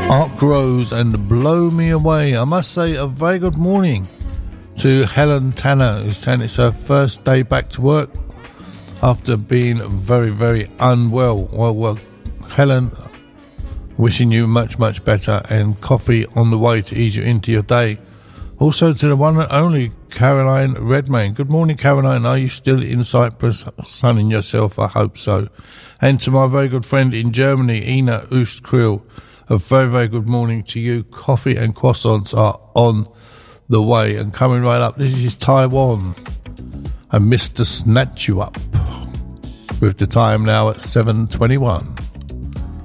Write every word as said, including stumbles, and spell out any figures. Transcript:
Ark Rose and Blow Me Away. I must say a very good morning to Helen Tanner, who's saying it's her first day back to work after being very, very unwell. Well, well, Helen, wishing you much, much better, and coffee on the way to ease you into your day. Also to the one and only Caroline Redmayne. Good morning, Caroline. Are you still in Cyprus sunning yourself? I hope so. And to my very good friend in Germany, Ina Oostkrill, a very, very good morning to you. Coffee and croissants are on the way and coming right up. This is Taiwan and Mister Snatch You Up with the time now at seven twenty-one.